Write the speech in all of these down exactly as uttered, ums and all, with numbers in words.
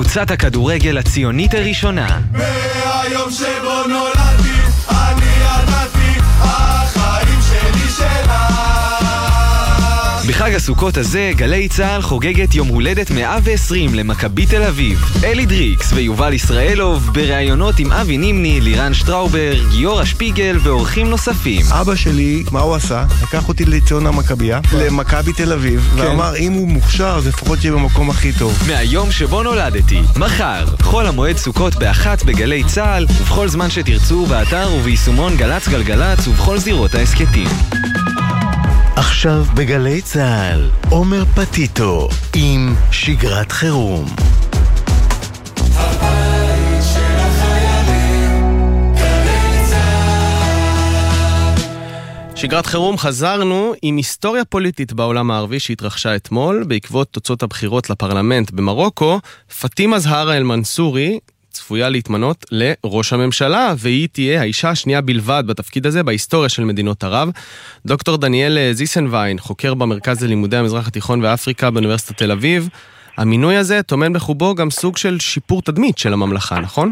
קבוצת הכדורגל הציונית הראשונה. מהיום שבו נולדתי, אני ידעתי, החיים שלי שלה. בחג הסוכות הזה, גלי צהל חוגגת יום הולדת מאה ועשרים למכבי תל אביב. אלי דריקס ויובל ישראלוב בראיונות עם אבי נימני, לירן שטראובר, גיורא שפיגל ואורחים נוספים. אבא שלי, מה הוא עשה? לקח אותי לציון המכבייה, למכבי תל אביב, ואמר, אם הוא מוכשר, אז לפחות שיהיה במקום הכי טוב. מהיום שבו נולדתי, מחר, חול המועד סוכות באחת בגלי צהל, ובכל זמן שתרצו באתר וביישומון גלץ גלגלץ ובכל זירות העסקתים. עכשיו בגלי צהל, עומר פטיטו עם שגרת חירום. הבית של החיילים, גלי צהל. שגרת חירום, חזרנו עם היסטוריה פוליטית בעולם הערבי שהתרחשה אתמול בעקבות תוצאות הבחירות לפרלמנט במרוקו. פאטימה זהרה אל-מנסורי צפויה להתמנות לראש הממשלה, והיא תהיה האישה השנייה בלבד בתפקיד הזה בהיסטוריה של מדינות ערב. דוקטור דניאל זיסנווין, חוקר במרכז ללימודי המזרח התיכון ואפריקה באוניברסיטת תל אביב. המינוי הזה טומן בחובו גם סוג של שיפור תדמית של הממלכה, נכון?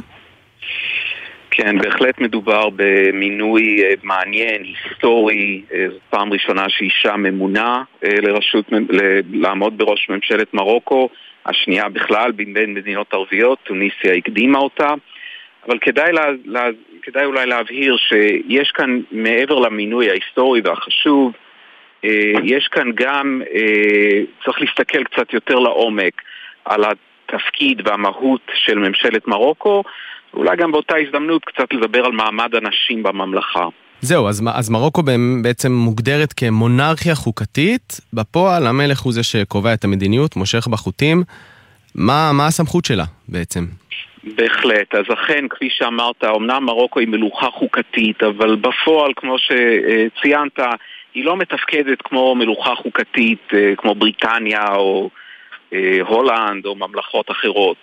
כן, בהחלט מדובר במינוי מעניין, היסטורי. זו פעם ראשונה שאישה ממונה לרשות, לעמוד בראש ממשלת מרוקו, השנייה בכלל בין מדינות ערביות, טוניסיה הקדימה אותה, אבל כדאי, לה, לה, כדאי אולי להבהיר שיש כאן מעבר למינוי ההיסטורי והחשוב, יש כאן גם, צריך להסתכל קצת יותר לעומק על התפקיד והמהות של ממשלת מרוקו, אולי גם באותה הזדמנות קצת לדבר על מעמד הנשים בממלכה. זהו, אז, אז מרוקו בעצם מוגדרת כמונרכיה חוקתית, בפועל המלך הוא זה שקובע את המדיניות, מושך בחוטים. מה, מה הסמכות שלה בעצם? בהחלט, אז אכן, כפי שאמרת, אמנם מרוקו היא מלוכה חוקתית, אבל בפועל, כמו שציינת, היא לא מתפקדת כמו מלוכה חוקתית, כמו בריטניה או הולנד או ממלכות אחרות.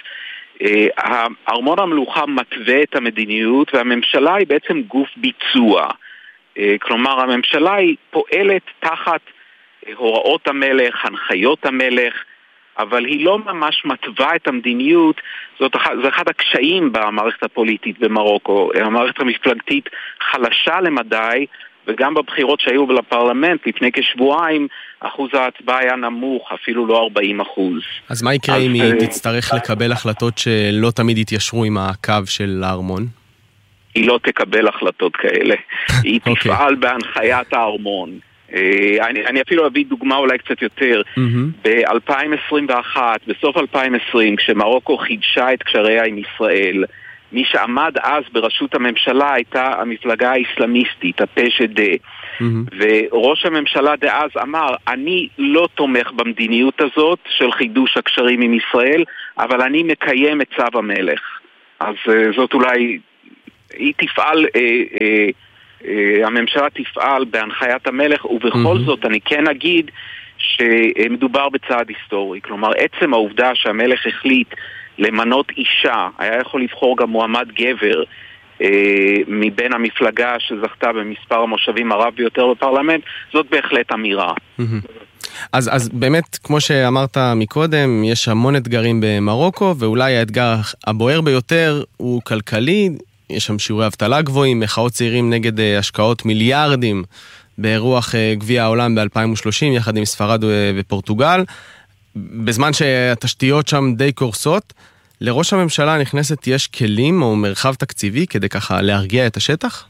ארמון המלוכה מתווה את המדיניות, והממשלה היא בעצם גוף ביצוע. כלומר, הממשלה היא פועלת תחת הוראות המלך, הנחיות המלך, אבל היא לא ממש מתווה את המדיניות. זאת, זה אחד הקשיים במערכת הפוליטית במרוקו. המערכת המפלגתית חלשה למדי, וגם בבחירות שהיו לפרלמנט לפני כשבועיים, אחוז ההצבעה היה נמוך, אפילו לא ארבעים אחוז. אז מה יקרה אם היא תצטרך לקבל החלטות שלא תמיד יתיישרו עם הקו של הארמון? היא לא תקבל החלטות כאלה. היא תפעל בהנחיית הארמון. אני, אני אפילו אביא דוגמה אולי קצת יותר. ב-אלפיים עשרים ואחת, בסוף אלפיים עשרים, כשמרוקו חידשה את קשריה עם ישראל, מי שעמד אז בראשות הממשלה הייתה המפלגה האסלאמיסטית, ה-פי אס די. וראש הממשלה דאז אמר, אני לא תומך במדיניות הזאת של חידוש הקשרים עם ישראל, אבל אני מקיים את צו המלך. אז זאת אולי, היא תפעל, אה, אה, אה, הממשלה תפעל בהנחיית המלך, ובכל זאת אני כן אגיד שמדובר בצעד היסטורי. כלומר, עצם העובדה שהמלך החליט למנות אישה, היה יכול לבחור גם מועמד גבר אה, מבין המפלגה שזכתה במספר המושבים הרב ביותר בפרלמנט, זאת בהחלט אמירה. אז, אז באמת, כמו שאמרת מקודם, יש המון אתגרים במרוקו, ואולי האתגר הבוער ביותר הוא כלכלי. יש שם שיעורי אבטלה גבוהים, מחאות צעירים נגד השקעות מיליארדים באירוח גביע העולם ב-אלפיים ושלושים, יחד עם ספרד ופורטוגל. בזמן שהתשתיות שם די קורסות, לראש הממשלה הנכנסת יש כלים או מרחב תקציבי כדי ככה להרגיע את השטח?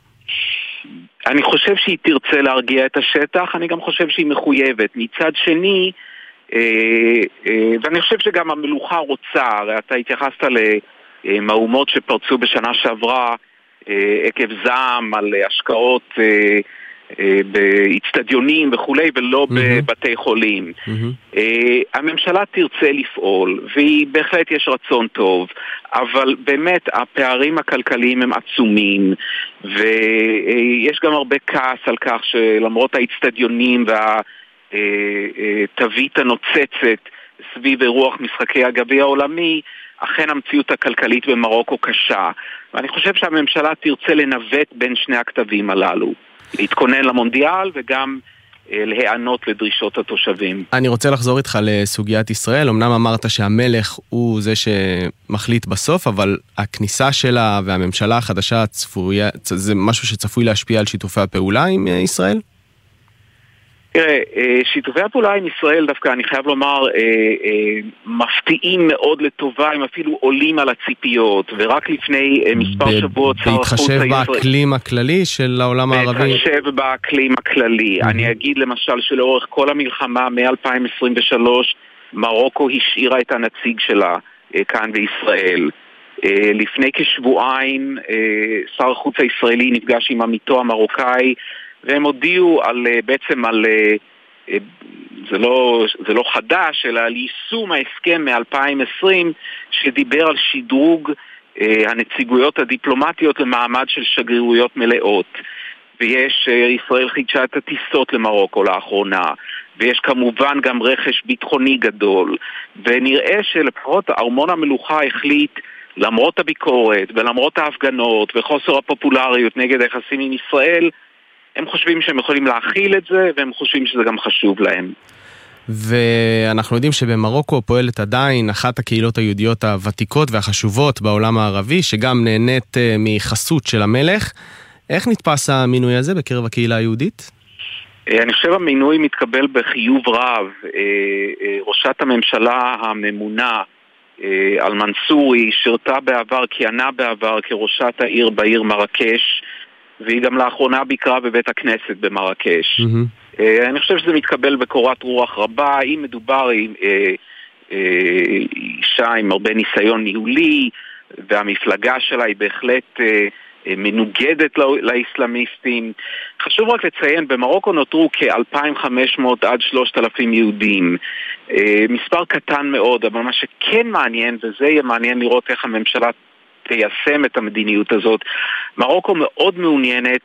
אני חושב שהיא תרצה להרגיע את השטח, אני גם חושב שהיא מחויבת. מצד שני, אה, אה, ואני חושב שגם המלוכה רוצה, הרי אתה התייחסת למהומות שפרצו בשנה שעברה אה, עקב זעם על השקעות אה, באצטדיונים וכולי, ולא בבתי חולים. הממשלה תרצה לפעול, והיא בהחלט יש רצון טוב, אבל באמת הפערים הכלכליים הם עצומים, ויש גם הרבה כעס על כך שלמרות האצטדיונים והתווית הנוצצת סביב אירוח משחקי הגביע העולמי, אכן המציאות הכלכלית במרוקו קשה, ואני חושב שהממשלה תרצה לנווט בין שני הכתבים הללו, להתכונן למונדיאל וגם להיענות לדרישות התושבים. אני רוצה לחזור איתך לסוגיית ישראל. אמנם אמרת שהמלך הוא זה שמחליט בסוף, אבל הכניסה שלה והממשלה החדשה צפויה, זה משהו שצפוי להשפיע על שיתופי הפעולה עם ישראל? תראה, שיתופי הפעולה עם ישראל דווקא, אני חייב לומר, מפתיעים מאוד לטובה, הם אפילו עולים על הציפיות, ורק לפני מספר שבועות שר החוץ הישראלי... בהתחשב באקלים הכללי של העולם הערבי? בהתחשב באקלים הכללי. אני אגיד למשל שלאורך כל המלחמה מ-אלפיים עשרים ושלוש, מרוקו השאירה את הנציג שלה כאן בישראל. לפני כשבועיים, שר החוץ הישראלי נפגש עם עמיתו המרוקאי, והם הודיעו על, בעצם על, זה לא, זה לא חדש, אלא על יישום ההסכם מ-אלפיים עשרים, שדיבר על שדרוג הנציגויות הדיפלומטיות למעמד של שגרירויות מלאות. ויש, ישראל חידשה את הטיסות למרוקו לאחרונה, ויש כמובן גם רכש ביטחוני גדול, ונראה שלפחות ארמון המלוכה החליט, למרות הביקורת ולמרות ההפגנות וחוסר הפופולריות נגד היחסים עם ישראל, הם חושבים שהם יכולים להכיל את זה, והם חושבים שזה גם חשוב להם. ואנחנו יודעים שבמרוקו פועלת עדיין אחת הקהילות היהודיות הוותיקות והחשובות בעולם הערבי, שגם נהנית מחסות של המלך. איך נתפס המינוי הזה בקרב הקהילה היהודית? אני חושב המינוי מתקבל בחיוב רב. ראשת הממשלה הממונה על מנסורי שירתה בעבר, כיהנה בעבר כראשת העיר בעיר מרקש, והיא גם לאחרונה ביקרה בבית הכנסת במרקש. Mm-hmm. אני חושב שזה מתקבל בקורת רוח רבה, אם מדובר עם אישה עם הרבה ניסיון ניהולי, והמפלגה שלה היא בהחלט מנוגדת לאסלאמיסטים. חשוב רק לציין, במרוקו נותרו כ-אלפיים וחמש מאות עד שלושת אלפים יהודים. מספר קטן מאוד, אבל מה שכן מעניין, וזה יהיה מעניין לראות איך הממשלה תיישם את המדיניות הזאת. מרוקו מאוד מעוניינת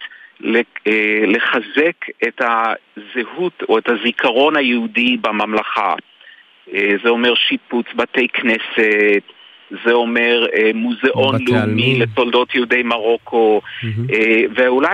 לחזק את הזהות או את הזיכרון היהודי בממלכה. זה אומר שיפוץ בתי כנסת, זה אומר מוזיאון לאומי לתולדות יהודי מרוקו, ואולי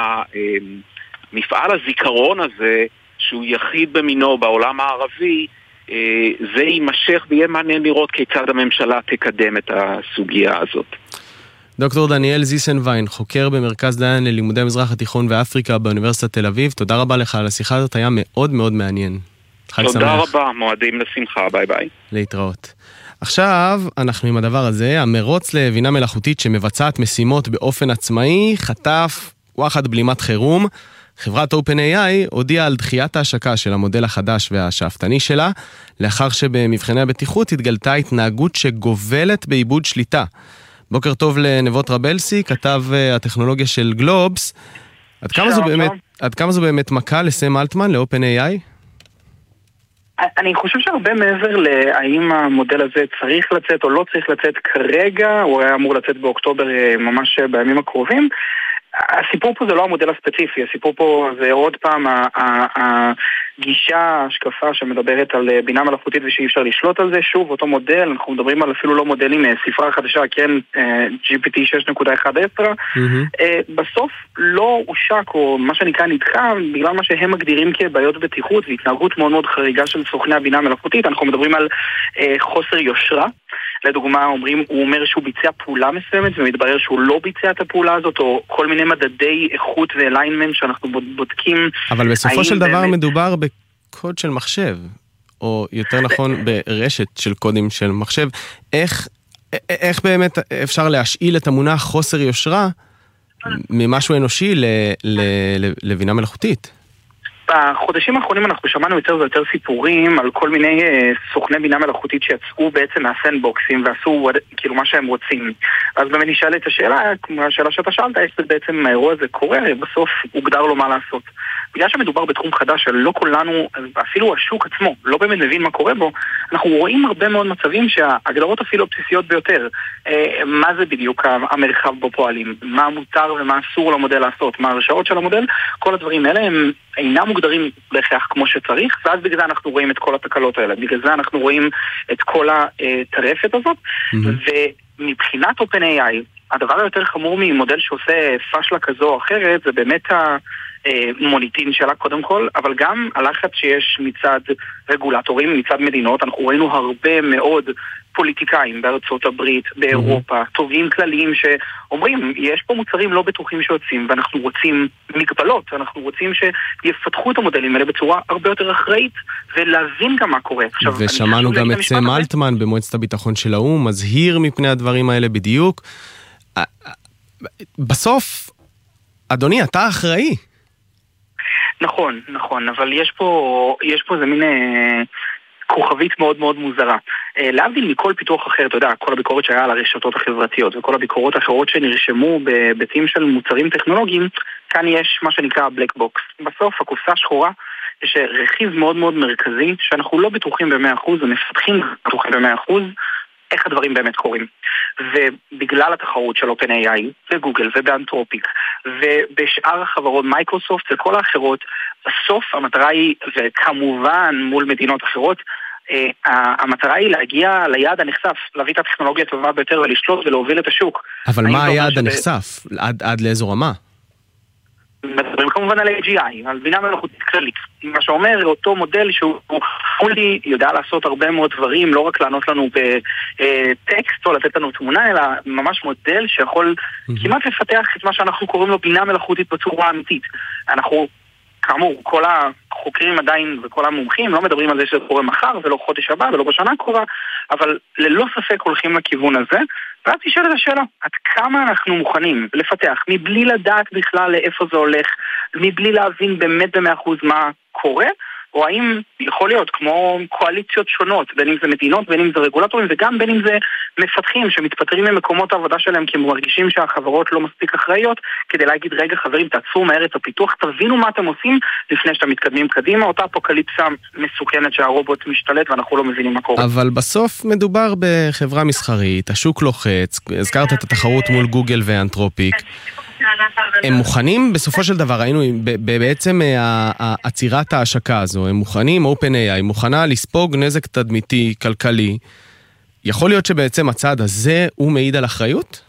המפעל הזיכרון הזה, שהוא יחיד במינו בעולם הערבי, זה יימשך ויהיה מעניין לראות כיצד הממשלה תקדם את הסוגיה הזאת. דוקטור דניאל זיסנווין, חוקר במרכז דיין ללימודי מזרח התיכון ואפריקה באוניברסיטת תל אביב, תודה רבה לך על השיחה הזאת, היה מאוד מאוד מעניין. תודה רבה, מועדים לשמחה, ביי ביי. להתראות. עכשיו אנחנו עם הדבר הזה, המרוץ לבינה מלאכותית שמבצעת משימות באופן עצמאי, חטף וואחד בלימת חירום. חברת OpenAI הודיעה על דחיית ההשקה של המודל החדש והשאפתני שלה, לאחר שבמבחני הבטיחות התגלתה התנהגות שגובלת בעיבוד שליטה. בוקר טוב לנבות רבלסי, כתב הטכנולוגיה של גלובס. עד כמה זו באמת, עד כמה זו באמת מכה לסם אלטמן, ל-OpenAI? אני חושב שהרבה מעבר להאם המודל הזה צריך לצאת או לא צריך לצאת כרגע, הוא היה אמור לצאת באוקטובר ממש בימים הקרובים. הסיפור פה זה לא המודל הספציפי, הסיפור פה זה עוד פעם הגישה, ההשקפה שמדברת על בינה מלאכותית ושאי אפשר לשלוט על זה. שוב, אותו מודל, אנחנו מדברים על אפילו לא מודלים, ספרה חדשה, כן, ג'י פי טי שש נקודה אחת עשר, בסוף לא הושק, או מה שנקרא נדחה, בגלל מה שהם מגדירים כבעיות בטיחות והתנהגות מאוד מאוד חריגה של סוכני הבינה מלאכותית. אנחנו מדברים על חוסר יושרה. לדוגמה, אומרים, הוא אומר שהוא ביצע פעולה מסוימת, ומתברר שהוא לא ביצע את הפעולה הזאת, או כל מיני מדדי איכות ואליינמנט שאנחנו בודקים. אבל בסופו של דבר באמת... מדובר בקוד של מחשב, או יותר נכון ברשת של קודים של מחשב. איך, איך באמת אפשר להשאיל את המונח חוסר יושרה ממשהו אנושי ל, ל, ל, לבינה מלאכותית? בחודשים האחרונים אנחנו שמענו יותר ויותר סיפורים על כל מיני אה, סוכני בינה מלאכותית שיצאו בעצם מהסנדבוקסים ועשו כאילו מה שהם רוצים. אז באמת נשאל את השאלה, כמו השאלה שאתה שאלת, איך בעצם האירוע הזה קורה, בסוף הוגדר לו מה לעשות. בגלל שמדובר בתחום חדש שלא כולנו, אפילו השוק עצמו, לא באמת מבין מה קורה בו, אנחנו רואים הרבה מאוד מצבים שההגדרות אפילו הבסיסיות ביותר, אה, מה זה בדיוק המרחב בו פועלים, מה מותר ומה אסור למודל לעשות, מה הרשאות של המודל, כל הדברים האלה הם אינם מוגדרים בהכרח כמו שצריך, ואז בגלל זה אנחנו רואים את כל התקלות האלה, בגלל זה אנחנו רואים את כל הטרפת הזאת, mm-hmm. ומבחינת OpenAI, הדבר היותר חמור ממודל שעושה פשלה כזו או אחרת, זה באמת המוניטין שלה קודם כל, אבל גם הלחץ שיש מצד רגולטורים, מצד מדינות. אנחנו ראינו הרבה מאוד פוליטיקאים בארצות הברית, באירופה, תובעים כלליים שאומרים, יש פה מוצרים לא בטוחים שיוצאים, ואנחנו רוצים מגבלות, אנחנו רוצים שיפתחו את המודלים האלה בצורה הרבה יותר אחראית, ולהבין גם מה קורה. עכשיו, ושמענו גם את סם אלטמן במועצת הביטחון של האו"ם, מזהיר מפני הדברים האלה בדיוק. בסוף, אדוני, אתה אחראי. נכון, נכון, אבל יש פה, יש פה איזה מין אה, כוכבית מאוד מאוד מוזרה. אה, להבדיל מכל פיתוח אחר, אתה יודע, כל הביקורת שהיה על הרשתות החברתיות, וכל הביקורות האחרות שנרשמו בביתים של מוצרים טכנולוגיים, כאן יש מה שנקרא בלק בוקס. בסוף, הקופסה שחורה, יש רכיב מאוד מאוד מרכזי, שאנחנו לא בטוחים ב-מאה אחוז, ומפתחים בטוחים ב-מאה אחוז, איך הדברים באמת קורים. ובגלל התחרות של OpenAI וגוגל ובאנתרופיק ובשאר החברות, מייקרוסופט וכל האחרות, בסוף המטרה היא, וכמובן מול מדינות אחרות, המטרה היא להגיע ליעד הנחשף, להביא את הטכנולוגיה הטובה ביותר ולשלוט ולהוביל את השוק. אבל מה היעד הנחשף? עד, עד לאיזו רמה? מדברים כמובן על איי ג'י איי, על בינה מלאכותית כללית. מה שאומר, אותו מודל שהוא חולי, יודע לעשות הרבה מאוד דברים, לא רק לענות לנו בטקסט או לתת לנו תמונה, אלא ממש מודל שיכול כמעט לפתח את מה שאנחנו קוראים לו בינה מלאכותית בצורה אמיתית. אנחנו, כאמור, כל החוקרים עדיין וכל המומחים לא מדברים על זה שזה קורה מחר ולא חודש הבא ולא בשנה הקרובה, אבל ללא ספק הולכים לכיוון הזה. ואז תשאל את השאלה, עד כמה אנחנו מוכנים לפתח, מבלי לדעת בכלל לאיפה זה הולך, מבלי להבין באמת במאה אחוז מה קורה, או האם יכול להיות כמו קואליציות שונות, בין אם זה מדינות, בין אם זה רגולטורים, וגם בין אם זה מפתחים שמתפטרים ממקומות העבודה שלהם, כי הם מרגישים שהחברות לא מספיק אחראיות, כדי להגיד, רגע חברים, תעצרו מהר את הפיתוח, תבינו מה אתם עושים לפני שאתם מתקדמים קדימה, אותה אפוקליפסה מסוכנת שהרובוט משתלט ואנחנו לא מבינים מה קורה. אבל בסוף מדובר בחברה מסחרית, השוק לוחץ, הזכרת את התחרות מול גוגל ואנתרופיק, הם מוכנים בסופו של דבר, ראינו בעצם עצירת ההשקה הזו, הם מוכנים, OpenAI מוכנה לספוג נזק תדמיתי, כלכלי, יכול להיות שבעצם הצעד הזה הוא מעיד על אחריות?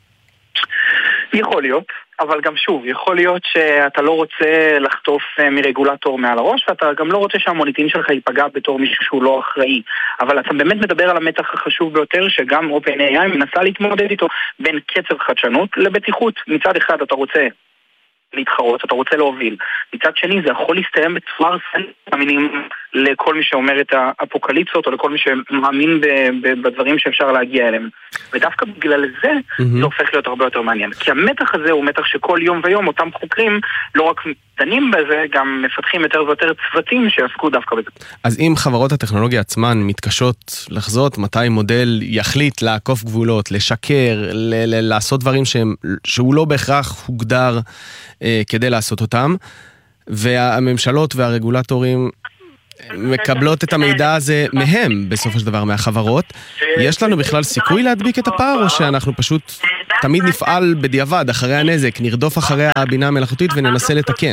יכול להיות, אבל גם שוב, יכול להיות שאתה לא רוצה לחטוף מרגולטור מעל הראש, ואתה גם לא רוצה שהמוניטין שלך ייפגע בתור מישהו שהוא לא אחראי. אבל אתה באמת מדבר על המתח החשוב ביותר, שגם OpenAI מנסה להתמודד איתו בין קצב חדשנות לבטיחות. מצד אחד אתה רוצה להתחרות, אתה רוצה להוביל. מצד שני זה יכול להסתיים בצורה הרסנית, מאמינים לכל מי שאומר את האפוקליפסות, או לכל מי שמאמין בדברים שאפשר להגיע אליהם. ודווקא בגלל זה, זה הופך להיות הרבה יותר מעניין. כי המתח הזה הוא מתח שכל יום ויום אותם חוקרים לא רק דנים בזה, גם מפתחים יותר ויותר צוותים שיעסקו דווקא בזה. אז אם חברות הטכנולוגיה עצמן מתקשות לחזות מתי מודל יחליט לעקוף גבולות, לשקר, לעשות דברים שהוא לא בהכרח הוגדר כדי לעשות אותם, והממשלות והרגולטורים מקבלות את המידע הזה מהם, בסופו של דבר, מהחברות. יש לנו בכלל סיכוי להדביק את הפער, או שאנחנו פשוט תמיד נפעל בדיעבד, אחרי הנזק, נרדוף אחרי הבינה המלאכותית וננסה לתקן?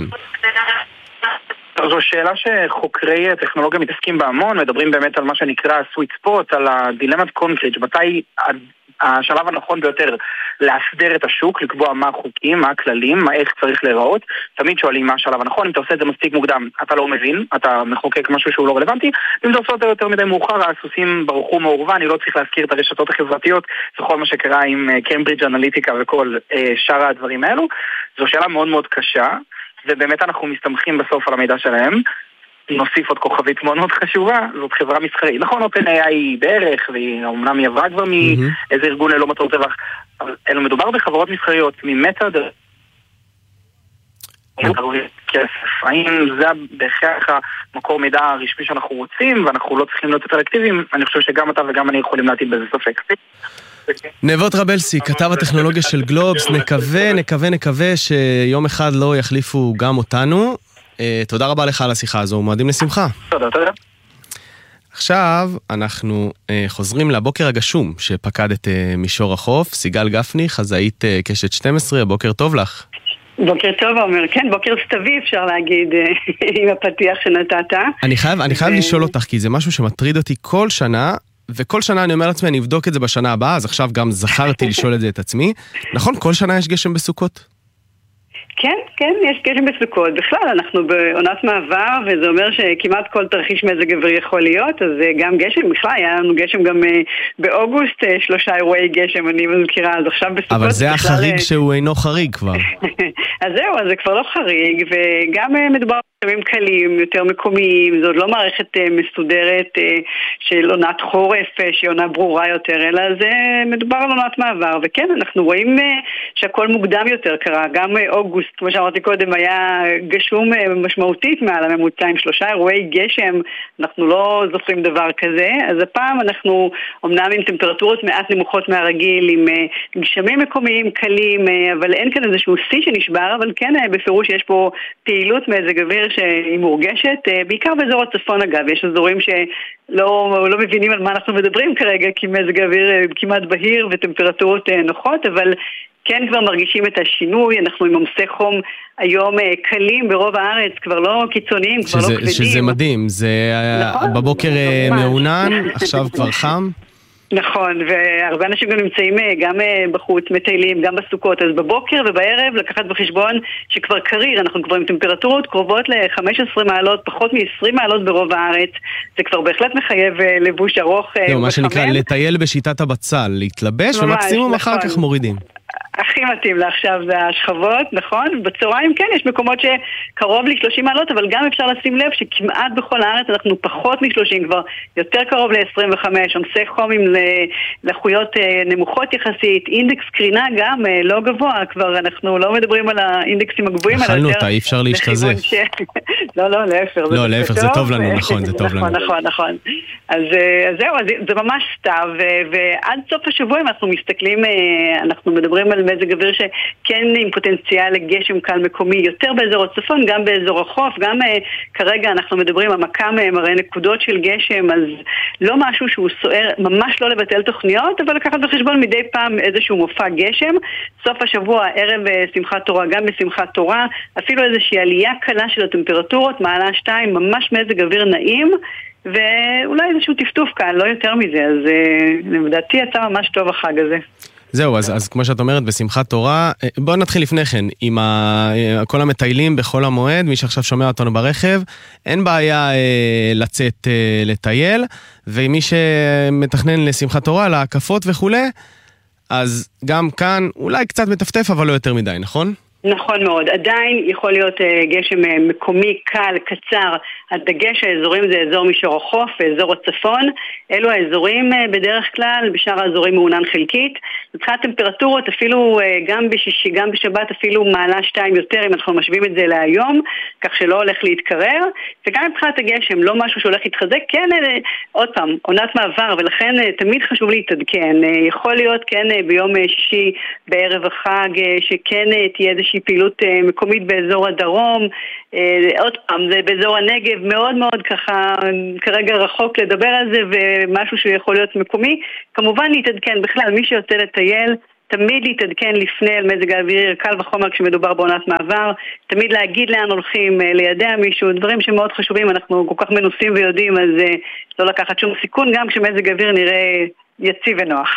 זו שאלה שחוקרי טכנולוגיה מתעסקים בה המון, מדברים באמת על מה שנקרא sweet spot, על הדילמת קונקריץ', מתי השלב הנכון ביותר להסדר את השוק, לקבוע מה החוקים, מה הכללים, מה איך צריך להיראות. תמיד שואלים מה השלב הנכון, אם אתה עושה את זה מספיק מוקדם, אתה לא מבין, אתה מחוקק משהו שהוא לא רלוונטי, אם אתה עושה את זה יותר מדי מאוחר, הסוסים ברחו מעורבה, אני לא צריך להזכיר את הרשתות החברתיות, וכל מה שקרה עם קיימברידג' אנליטיקה וכל שאר הדברים האלו. זו שאלה מאוד מאוד קשה, ובאמת אנחנו מסתמכים בסוף על המידע שלהם. נוסיף עוד כוכבית מאוד מאוד חשובה, זאת חברה מסחרית. נכון, OpenAI היא בערך, והיא אומנם היא עברה כבר מאיזה ארגון ללא מטרות רווח, אבל אלו מדובר בחברות מסחריות, ממטה ד... כסף. האם זה בהכרח המקור מידע הרשמי שאנחנו רוצים, ואנחנו לא צריכים להיות יותר אקטיביים? אני חושב שגם אתה וגם אני יכולים להטיל בזה ספק. נבות רבלסי, כתב הטכנולוגיה של גלובס, נקווה, נקווה, נקווה שיום אחד לא יחליפו גם אותנו. תודה רבה לך על השיחה הזו, מועדים לשמחה. תודה, תודה. עכשיו אנחנו חוזרים לבוקר הגשום שפקד את מישור החוף. סיגל גפני, חזאית קשת שתים עשרה, בוקר טוב לך. בוקר טוב, אומר, כן, בוקר סתווי אפשר להגיד עם הפתיח שנתת. אני חייב, אני חייב לשאול אותך, כי זה משהו שמטריד אותי כל שנה, וכל שנה אני אומר לעצמי, אני אבדוק את זה בשנה הבאה, אז עכשיו גם זכרתי לשאול את זה את עצמי. נכון, כל שנה יש גשם בסוכות? כן, כן, יש גשם בסוכות. בכלל, אנחנו בעונת מעבר, וזה אומר שכמעט כל תרחיש מזג אוויר יכול להיות, אז גם גשם, בכלל, היה לנו גשם גם באוגוסט, שלושה אירועי גשם, אני מזכירה, אז עכשיו בסוכות... אבל זה החריג שהוא אינו חריג כבר. אז זהו, אז זה כבר לא חריג, וגם מדובר בימים קלים, יותר מקומיים, זו עוד לא מערכת מסודרת של עונת חורף, שהיא עונה ברורה יותר, אלא זה מדובר על עונת מעבר, וכן, אנחנו רואים שהכל מוקדם יותר קרה, גם אוגוסט, כמו שאמרתי קודם, היה גשום משמעותית מעל הממוצע, עם שלושה אירועי גשם, אנחנו לא זוכרים דבר כזה, אז הפעם אנחנו אומנם עם טמפרטורות מעט נמוכות מהרגיל, עם גשמים מקומיים קלים, אבל אין כאן איזשהו שיא שנשבר, אבל כן בפירוש יש פה פעילות מזג אוויר שהיא מורגשת, בעיקר באזור הצפון אגב, יש אזורים שלא לא מבינים על מה אנחנו מדברים כרגע, כי מזג האוויר כמעט בהיר וטמפרטורות נוחות, אבל כן כבר מרגישים את השינוי, אנחנו עם עומסי חום היום קלים ברוב הארץ, כבר לא קיצוניים, כבר שזה, לא כבדים. שזה מדהים, זה נכון, בבוקר מעונן, עכשיו כבר חם. נכון, והרבה אנשים גם נמצאים גם בחוץ, מטיילים, גם בסוכות, אז בבוקר ובערב לקחת בחשבון שכבר קריר, אנחנו כבר עם טמפרטורות קרובות ל-חמש עשרה מעלות, פחות מ-עשרים מעלות ברוב הארץ, זה כבר בהחלט מחייב לבוש ארוך וחמם. לא, מה שנקרא, לטייל בשיטת הבצל, להתלבש ומקסימום אחר כך מורידים. הכי מתאים לעכשיו זה השכבות, נכון? בצהריים כן, יש מקומות שקרוב ל-שלושים מעלות, אבל גם אפשר לשים לב שכמעט בכל הארץ אנחנו פחות מ-שלושים, כבר יותר קרוב ל-עשרים וחמש, עומסי חום עם לוחיות נמוכות יחסית, אינדקס קרינה גם לא גבוה, כבר אנחנו לא מדברים על האינדקסים הגבוהים, אכלנו אותה, אי אפשר להשתזף. לא, לא, להפך. לא, להפך, זה טוב לנו, נכון, זה טוב לנו. נכון, נכון, נכון. אז זהו, זה ממש סתיו, ועד סוף השבוע אם אנחנו מסתכלים, אנחנו מדברים על מזג אוויר שכן עם פוטנציאל לגשם קל מקומי, יותר באזור הצפון, גם באזור החוף, גם uh, כרגע אנחנו מדברים, המקם מראה נקודות של גשם, אז לא משהו שהוא סוער, ממש לא לבטל תוכניות, אבל לקחת בחשבון מדי פעם איזשהו מופע גשם, סוף השבוע, ערב שמחת תורה, גם בשמחת תורה, אפילו איזושהי עלייה קלה של הטמפרטורות, מעלה שתיים, ממש מזג אוויר נעים, ואולי איזשהו טפטוף כאן, לא יותר מזה, אז uh, לדעתי יצא ממש טוב החג הזה. זהו, אז, אז כמו שאת אומרת, בשמחת תורה, בואו נתחיל לפני כן, עם ה, כל המטיילים בכל המועד, מי שעכשיו שומע אותנו ברכב, אין בעיה אה, לצאת אה, לטייל, ומי שמתכנן לשמחת תורה, להקפות וכו', אז גם כאן אולי קצת מטפטף, אבל לא יותר מדי, נכון? נכון מאוד, עדיין יכול להיות uh, גשם uh, מקומי, קל, קצר, הדגש האזורים זה אזור מישור החוף, אזור הצפון, אלו האזורים uh, בדרך כלל, בשאר האזורים מעונן חלקית, מבחינת טמפרטורות אפילו uh, גם בשישי, גם בשבת אפילו מעלה שתיים יותר אם אנחנו משווים את זה להיום, כך שלא הולך להתקרר, וגם מבחינת הגשם, לא משהו שהולך להתחזק, כן, uh, עוד פעם, עונת מעבר, ולכן uh, תמיד חשוב להתעדכן, uh, יכול להיות כן uh, ביום uh, שישי בערב החג, uh, שכן uh, תהיה איזושהי פעילות uh, מקומית באזור הדרום, uh, עוד פעם, זה באזור הנגב, מאוד מאוד ככה, כרגע רחוק לדבר על זה, ומשהו שיכול להיות מקומי, כמובן להתעדכן בכלל, מי שיוצא לטייל, תמיד להתעדכן לפני על מזג האוויר, קל וחומר כשמדובר בעונת מעבר, תמיד להגיד לאן הולכים, לידע מישהו, דברים שמאוד חשובים, אנחנו כל כך מנוסים ויודעים, אז uh, לא לקחת שום סיכון, גם כשמזג האוויר נראה יציב ונוח.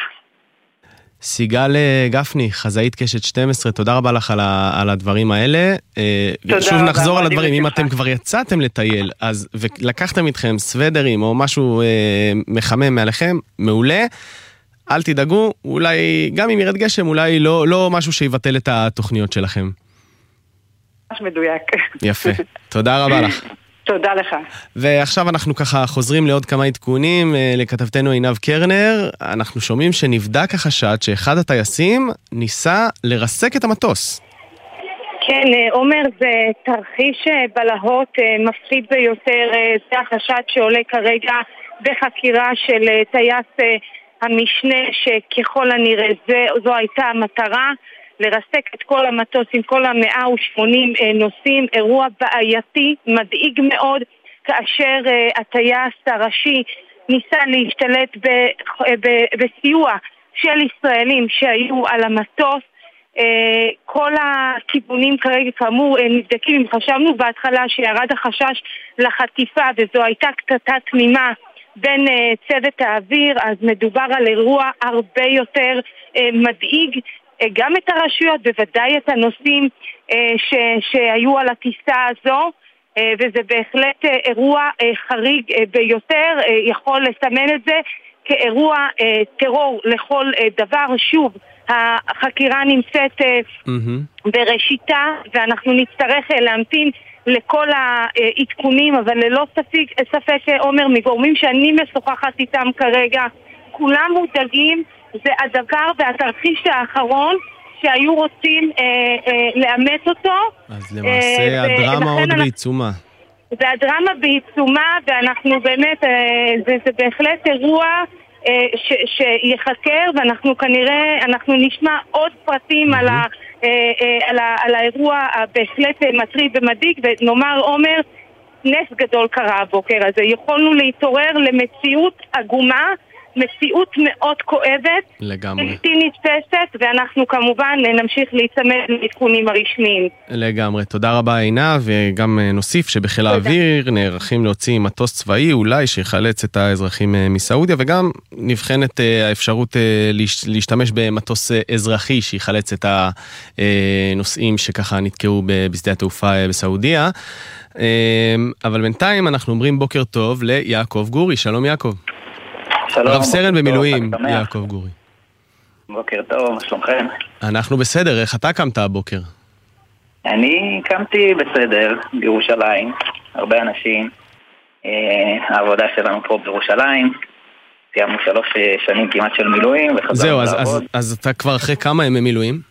סיגל גפני, חזאית קשת שתים עשרה, תודה רבה לך על, ה, על הדברים האלה. שוב נחזור על הדברים, אם אתם כבר יצאתם לטייל, אז ולקחתם איתכם סוודרים או משהו אה, מחמם מעליכם, מעולה. אל תדאגו, אולי גם אם ירד גשם, אולי לא, לא משהו שיבטל את התוכניות שלכם. ממש מדויק. יפה, תודה רבה לך. תודה לך. ועכשיו אנחנו ככה חוזרים לעוד כמה עדכונים לכתבתנו עינב קרנר. אנחנו שומעים שנבדק החשד שאחד הטייסים ניסה לרסק את המטוס. כן, עומר, זה תרחיש בלהות מפחיד ביותר. זה החשד שעולה כרגע בחקירה של טייס המשנה, שככל הנראה זה, זו הייתה המטרה. לרסק את כל המטוס עם כל ה-מאה ושמונים נוסעים, אירוע בעייתי, מדאיג מאוד, כאשר uh, הטייס הראשי ניסה להשתלט ב- ב- בסיוע של ישראלים שהיו על המטוס. Uh, כל הכיוונים כרגע כאמור uh, נבדקים, אם חשבנו בהתחלה שירד החשש לחטיפה וזו הייתה קטטה תמימה בין uh, צוות האוויר, אז מדובר על אירוע הרבה יותר uh, מדאיג, גם את הרשויות, בוודאי את הנושאים ש- שהיו על הטיסה הזו, וזה בהחלט אירוע חריג ביותר, יכול לסמן את זה כאירוע טרור לכל דבר. שוב, החקירה נמצאת mm-hmm. בראשיתה, ואנחנו נצטרך להמתין לכל העדכונים, אבל ללא ספק, ספק עומר, מגורמים שאני משוחחת איתם כרגע, כולם מודאגים, זה הדבר והתרחיש האחרון שהיו רוצים אה, אה, לאמץ אותו. אז למעשה אה, הדרמה עוד אנחנו, בעיצומה. זה הדרמה בעיצומה, ואנחנו באמת, אה, זה, זה בהחלט אירוע אה, ש, שיחקר, ואנחנו כנראה, אנחנו נשמע עוד פרטים mm-hmm. על, ה, אה, אה, על, ה, על האירוע בהחלט מטריד ומדאיג, ונאמר עומר, נס גדול קרה הבוקר הזה. יכולנו להתעורר למציאות עגומה, מציאות מאוד כואבת, לגמרי. בלתי נתפסת, ואנחנו כמובן נמשיך להיצמד לעדכונים הרשמיים. לגמרי. תודה רבה עינה, וגם נוסיף שבחיל האוויר נערכים להוציא מטוס צבאי, אולי שיחלץ את האזרחים מסעודיה, וגם נבחנת האפשרות להשתמש במטוס אזרחי שיחלץ את הנוסעים שככה נתקעו בשדה התעופה בסעודיה. אבל בינתיים אנחנו אומרים בוקר טוב ליעקב גורי. שלום יעקב. רב סרן במילואים, יעקב גורי. בוקר טוב, מה שלומכם? אנחנו בסדר, איך אתה קמת הבוקר? אני קמתי בסדר, בירושלים, הרבה אנשים. העבודה שלנו פה בירושלים, סיימנו שלוש שנים כמעט של מילואים וחזרנו לעבוד. זהו, אז אתה כבר אחרי כמה ימי מילואים?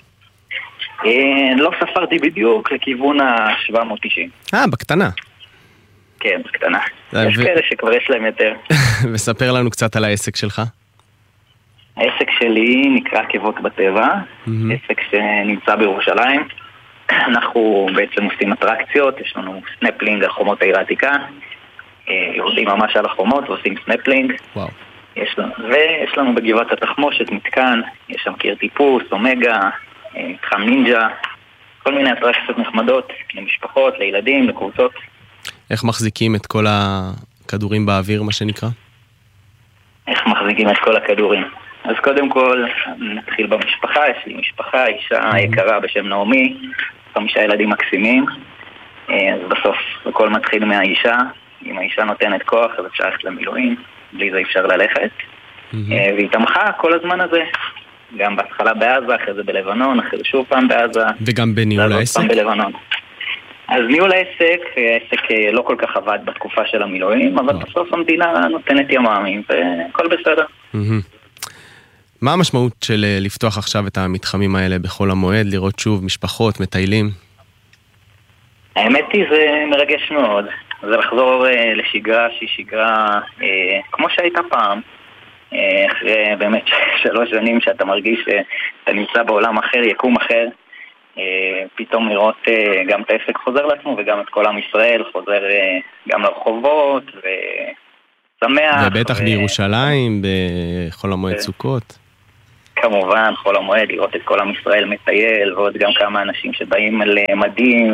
לא ספרתי בדיוק, לכיוון ה-שבע מאות ותשעים. אה, בקטנה. כן, בקטנה. יש כאלה שכבר יש להם יותר. וספר לנו קצת על העסק שלך. העסק שלי נקרא עקבות בטבע, עסק שנמצא בירושלים. אנחנו בעצם עושים אטרקציות, יש לנו סנפלינג על חומות העיר העתיקה, יורדים ממש על החומות ועושים סנפלינג. וואו. יש לנו, ויש לנו בגבעת התחמושת מתקן, יש שם קיר טיפוס, אומגה, מתחם נינג'ה, כל מיני אטרקציות נחמדות למשפחות, לילדים, לקבוצות. איך מחזיקים את כל הכדורים באוויר, מה שנקרא? איך מחזיקים את כל הכדורים? אז קודם כל, נתחיל במשפחה. יש לי משפחה, אישה יקרה בשם נעמי, חמישה ילדים מקסימים. אז בסוף, הכל מתחיל מהאישה. אם האישה נותנת כוח, אז אפשר ללכת למילואים. בלי זה אפשר ללכת. והיא תמכה כל הזמן הזה. גם בהתחלה בעזה, אחרי זה בלבנון, אחרי זה שוב פעם בעזה. וגם בניהול העסק? בלבנון. אז ניהול העסק, העסק לא כל כך עבד בתקופה של המילואים, אבל בסוף המדינה נותנת יממים, והכל בסדר. מה המשמעות של לפתוח עכשיו את המתחמים האלה בכל המועד, לראות שוב משפחות, מטיילים? האמת היא, זה מרגש מאוד. זה לחזור לשגרה שהיא שגרה כמו שהייתה פעם. אחרי באמת שלוש שנים שאתה מרגיש שאתה נמצא בעולם אחר, יקום אחר, פתאום לראות גם את העסק חוזר לעצמו וגם את כל עם ישראל חוזר גם לרחובות ושמח. ובטח ו... בירושלים, בחול המועד סוכות. כמובן, חול המועד, לראות את כל עם ישראל מטייל ועוד גם כמה אנשים שבאים על מדים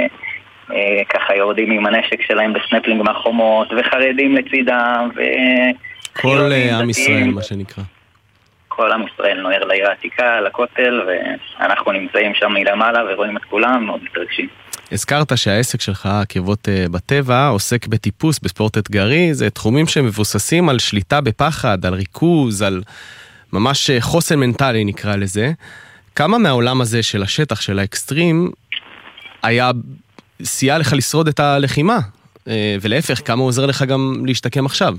וככה יורדים עם הנשק שלהם בסנפלינג מהחומות וחרדים לצידם ו... כל עם ישראל, מה שנקרא. כל עם ישראל נוער לעיר העתיקה, לכותל, ואנחנו נמצאים שם מלמעלה ורואים את כולם, מאוד מתרגשים. הזכרת שהעסק שלך, עקבות בטבע, עוסק בטיפוס, בספורט אתגרי, זה תחומים שמבוססים על שליטה בפחד, על ריכוז, על ממש חוסן מנטלי נקרא לזה. כמה מהעולם הזה של השטח, של האקסטרים, היה סייע לך לשרוד את הלחימה? ולהפך, כמה עוזר לך גם להשתקם עכשיו?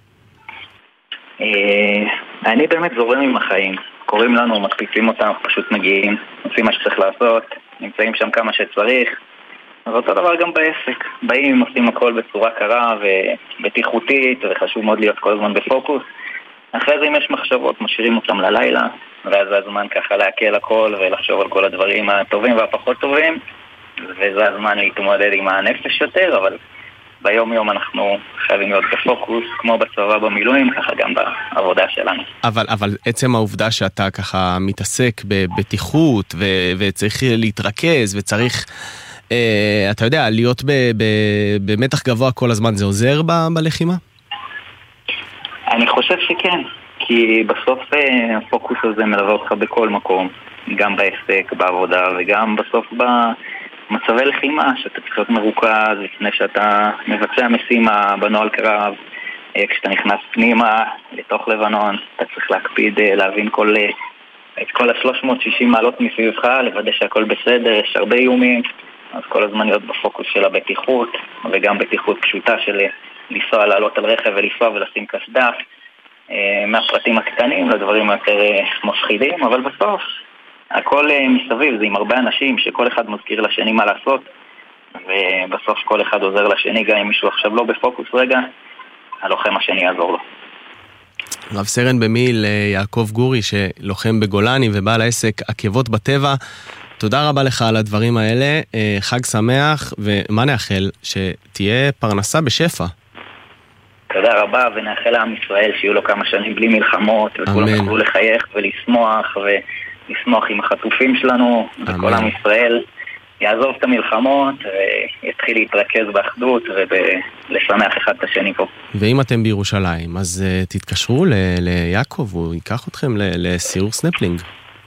אני באמת זורם עם החיים. קוראים לנו, מקפיצים אותם, פשוט מגיעים, עושים מה שצריך לעשות, נמצאים שם כמה שצריך. אז אותו דבר גם בעסק. באים, עושים הכל בצורה קרה ובטיחותית, וחשוב מאוד להיות כל הזמן בפוקוס. אחרי זה אם יש מחשבות, משאירים אותם ללילה, ואז זה הזמן ככה להקל הכל ולחשוב על כל הדברים הטובים והפחות טובים, וזה הזמן להתמודד עם הנפש יותר, אבל ביום יום אנחנו חייבים להיות בפוקוס, כמו בצבא במילואים, ככה גם בעבודה שלנו. אבל, אבל עצם העובדה שאתה ככה מתעסק בבטיחות ו- וצריך להתרכז וצריך, אה, אתה יודע, להיות ב- ב- במתח גבוה כל הזמן, זה עוזר ב- בלחימה? אני חושב שכן, כי בסוף הפוקוס הזה מלווה אותך בכל מקום. גם בעסק, בעבודה, וגם בסוף במצבי לחימה, שאתה צריך להיות מרוכז לפני שאתה מבצע משימה בנוהל קרב. כשאתה נכנס פנימה לתוך לבנון, אתה צריך להקפיד להבין כל, את כל ה-שלוש מאות ושישים מעלות מסביבך, לוודא שהכל בסדר, יש הרבה איומים, אז כל הזמן להיות בפוקוס של הבטיחות, וגם בטיחות פשוטה של לנסוע, לעלות על רכב ולנסוע ולשים קסדה, מהפרטים הקטנים לדברים יותר מפחידים, אבל בסוף הכל מסביב, זה עם הרבה אנשים שכל אחד מזכיר לשני מה לעשות, ובסוף כל אחד עוזר לשני, גם אם מישהו עכשיו לא בפוקוס רגע, הלוחם השני יעזור לו. רב סרן במיל יעקב גורי, שלוחם בגולני ובעל העסק עקבות בטבע, תודה רבה לך על הדברים האלה, חג שמח, ומה נאחל? שתהיה פרנסה בשפע. תודה רבה, ונאחל לעם ישראל שיהיו לו כמה שנים בלי מלחמות, וכולם יוכלו לחייך ולשמוח, ולשמוח עם החטופים שלנו, וכל עם ישראל יעזוב את המלחמות, ויתחיל להתרכז באחדות, ולשמח אחד את השני פה. ואם אתם בירושלים, אז uh, תתקשרו ל- ליעקב, הוא ייקח אתכם לסיור סנפלינג.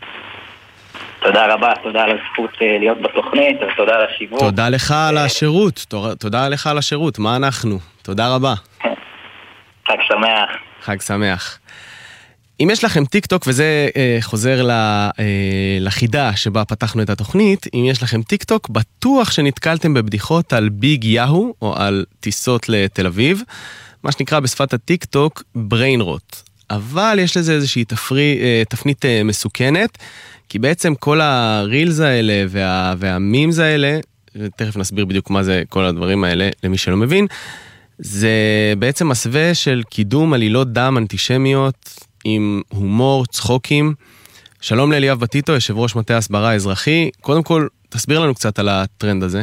תודה רבה, תודה על הזכות להיות בתוכנית, ותודה על השיווק. תודה לך על השירות, תודה לך על השירות, מה אנחנו? תודה רבה. חג שמח. חג שמח. אם יש לכם טיק טוק, וזה אה, חוזר ל, אה, לחידה שבה פתחנו את התוכנית, אם יש לכם טיק טוק, בטוח שנתקלתם בבדיחות על ביג יאהו, או על טיסות לתל אביב, מה שנקרא בשפת הטיק טוק brain rot. אבל יש לזה איזושהי תפרי, אה, תפנית אה, מסוכנת, כי בעצם כל הרילס האלה וה, והמימס האלה, תכף נסביר בדיוק מה זה כל הדברים האלה, למי שלא מבין, זה בעצם מסווה של קידום עלילות דם אנטישמיות, עם הומור, צחוקים. שלום לאליאב בטיטו, יושב ראש מטה הסברה האזרחי. קודם כל, תסביר לנו קצת על הטרנד הזה.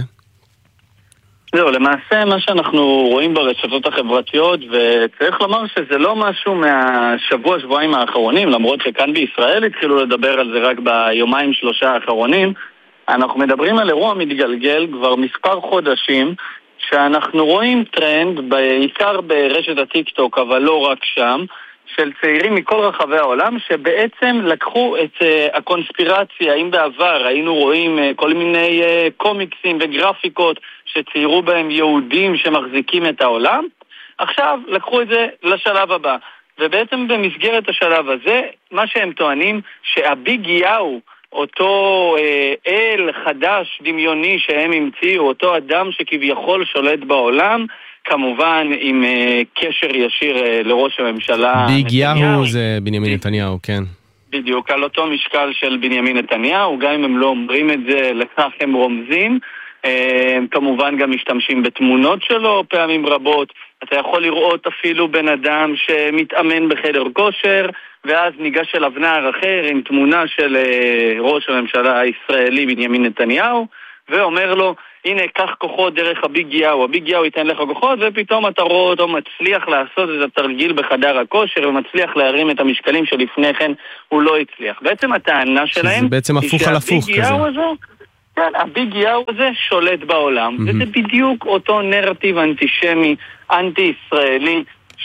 זהו, למעשה מה שאנחנו רואים ברשתות החברתיות, וצריך לומר שזה לא משהו מהשבוע, שבועיים האחרונים, למרות שכאן בישראל התחילו לדבר על זה רק ביומיים שלושה האחרונים, אנחנו מדברים על אירוע מתגלגל כבר מספר חודשים, שאנחנו רואים טרנד, בעיקר ברשת הטיק טוק, אבל לא רק שם, של צעירים מכל רחבי העולם שבעצם לקחו את uh, הקונספירציה. אם בעבר היינו רואים uh, כל מיני uh, קומיקסים וגרפיקות שציירו בהם יהודים שמחזיקים את העולם, עכשיו לקחו את זה לשלב הבא. ובעצם במסגרת השלב הזה, מה שהם טוענים שהביג יאו, אותו uh, אל חדש דמיוני שהם המציאו, אותו אדם שכביכול שולט בעולם, כמובן עם uh, קשר ישיר uh, לראש הממשלה ביג יאהו זה בנימין נתניהו, כן. בדיוק, על אותו משקל של בנימין נתניהו, גם אם הם לא אומרים את זה, לכך הם רומזים. uh, כמובן גם משתמשים בתמונות שלו פעמים רבות. אתה יכול לראות אפילו בן אדם שמתאמן בחדר כושר, ואז ניגש אליו נער אחר עם תמונה של uh, ראש הממשלה הישראלי בנימין נתניהו, ואומר לו, הנה, קח כוחות דרך הביג יאו, הביג יאו ייתן לך כוחות, ופתאום אתה רואה אותו מצליח לעשות את התרגיל בחדר הכושר, ומצליח להרים את המשקלים שלפני כן הוא לא הצליח. בעצם הטענה שלהם, זה בעצם הפוך על הפוך כזה. הזה, כן, הביג יאו הזה שולט בעולם, mm-hmm. וזה בדיוק אותו נרטיב אנטישמי, אנטי-ישראלי,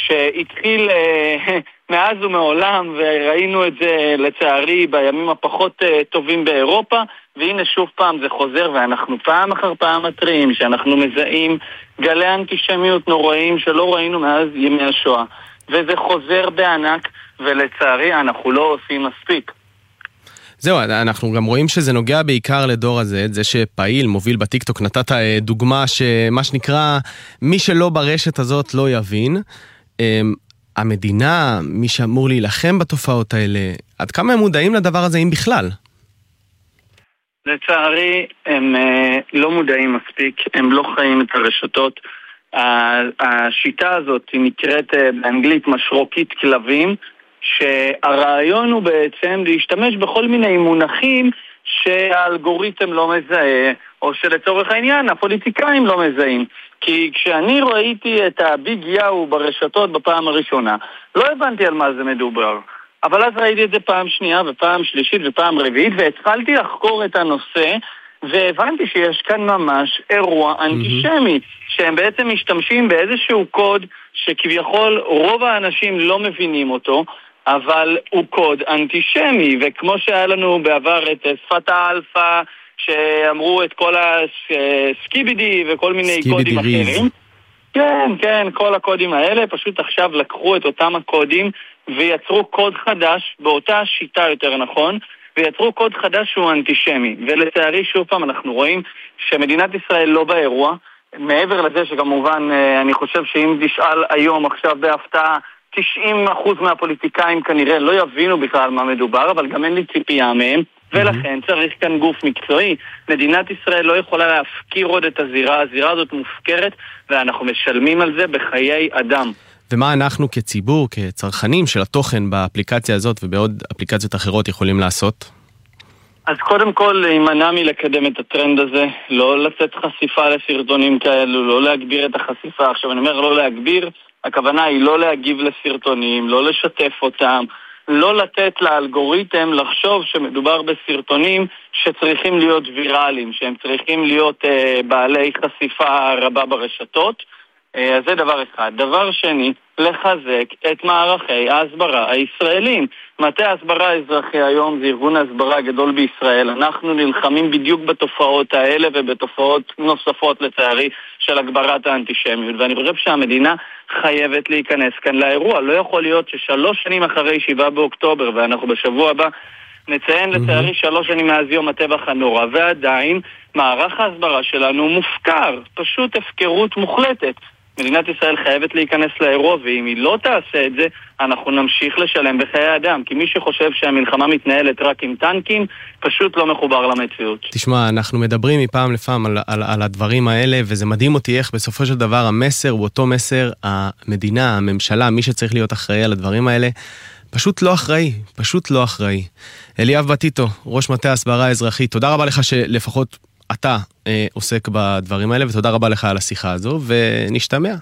שהתחיל אה, מאז ומעולם, וראינו את זה לצערי בימים הפחות אה, טובים באירופה, והנה שוב פעם זה חוזר, ואנחנו פעם אחר פעם מטרים שאנחנו מזהים גלי אנטישמיות נוראים שלא ראינו מאז ימי השואה, וזה חוזר בענק, ולצערי אנחנו לא עושים מספיק. זהו, אנחנו גם רואים שזה נוגע בעיקר לדור הזה, זה שפעיל, מוביל בטיקטוק, נתת דוגמה שמה שנקרא, מי שלא ברשת הזאת לא יבין. המדינה, מי שאמור להילחם בתופעות האלה, עד כמה הם מודעים לדבר הזה, אם בכלל? לצערי, הם לא מודעים מספיק, הם לא חיים את הרשתות. השיטה הזאת היא נקראת באנגלית משרוקית כלבים, שהרעיון הוא בעצם להשתמש בכל מיני מונחים שהאלגוריתם לא מזהה, או שלצורך העניין הפוליטיקאים לא מזהים. כי כשאני ראיתי את הביג יאו ברשתות בפעם הראשונה, לא הבנתי על מה זה מדובר. אבל אז ראיתי את זה פעם שנייה ופעם שלישית ופעם רביעית, והתחלתי לחקור את הנושא, והבנתי שיש כאן ממש אירוע אנטישמי, שהם בעצם משתמשים באיזשהו קוד שכביכול רוב האנשים לא מבינים אותו, אבל הוא קוד אנטישמי, וכמו שהיה לנו בעבר את שפת האלפא, שאמרו את כל הסקיבידי וכל מיני קודים אחרים. כן, כן, כל הקודים האלה, פשוט עכשיו לקחו את אותם הקודים ויצרו קוד חדש, באותה שיטה יותר נכון, ויצרו קוד חדש שהוא אנטישמי. ולצערי שוב פעם אנחנו רואים שמדינת ישראל לא באירוע, מעבר לזה שכמובן אני חושב שאם תשאל היום עכשיו בהפתעה, תשעים אחוז מהפוליטיקאים כנראה לא יבינו בכלל מה מדובר, אבל גם אין לי ציפייה מהם, ולכן צריך כאן גוף מקצועי. מדינת ישראל לא יכולה להפקיר עוד את הזירה, הזירה הזאת מופקרת, ואנחנו משלמים על זה בחיי אדם. ומה אנחנו כציבור, כצרכנים של התוכן באפליקציה הזאת ובעוד אפליקציות אחרות יכולים לעשות? אז קודם כל להימנע מלקדם את הטרנד הזה, לא לתת חשיפה לסרטונים כאלו, לא להגביר את החשיפה. עכשיו אני אומר לא להגביר, הכוונה היא לא להגיב לסרטונים, לא לשתף אותם, לא לתת לאלגוריתם לחשוב שמדובר בסרטונים שצריכים להיות ויראליים, שהם צריכים להיות אה, בעלי חשיפה רבה ברשתות. אה, אז זה דבר אחד. דבר שני, לחזק את מערכי ההסברה הישראלים. מטה ההסברה האזרחי היום זה ארגון ההסברה הגדול בישראל. אנחנו נלחמים בדיוק בתופעות האלה ובתופעות נוספות לצערי של הגברת האנטישמיות. ואני חושב שהמדינה חייבת להיכנס כאן לאירוע. לא יכול להיות ששלוש שנים אחרי שבעה באוקטובר, ואנחנו בשבוע הבא נציין לצערי שלוש שנים מאז יום הטבח הנורא, ועדיין מערך ההסברה שלנו מופקר. פשוט הפקרות מוחלטת. מדינת ישראל חייבת להיכנס לאירוע, ואם היא לא תעשה את זה, אנחנו נמשיך לשלם בחיי אדם, כי מי שחושב שהמלחמה מתנהלת רק עם טנקים, פשוט לא מחובר למציאות. תשמע, אנחנו מדברים מפעם לפעם על, על, על הדברים האלה, וזה מדהים אותי איך בסופו של דבר המסר הוא אותו מסר, המדינה, הממשלה, מי שצריך להיות אחראי על הדברים האלה, פשוט לא אחראי, פשוט לא אחראי. אליאב בטיטו, ראש מטה ההסברה האזרחית, תודה רבה לך שלפחות אתה אה, עוסק בדברים האלה, ותודה רבה לך על השיחה הזו, ונשתמע.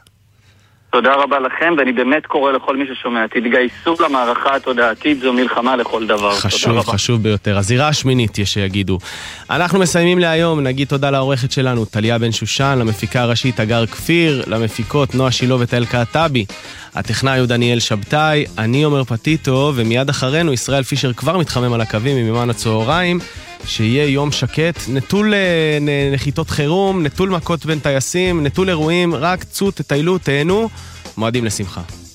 תודה רבה לכם, ואני באמת קורא לכל מי ששומע, תתגייסו למערכה התודעתית, זו מלחמה לכל דבר. חשוב, חשוב ביותר. הזירה השמינית יש שיגידו. אנחנו מסיימים להיום, נגיד תודה לעורכת שלנו, טליה בן שושן, למפיקה הראשית אגר כפיר, למפיקות נועה שילוב וטל קעטבי, הטכנאי הוא דניאל שבתאי, אני עומר פטיטו, ומיד אחרינו ישראל פישר כבר מתחמם על הקווים ממימן הצהריים, שיהיה יום שקט, נטול נחיתות חירום, נטול מכות בין טייסים, נטול אירועים, רק צאו, תטיילו, תהנו, מועדים לשמחה.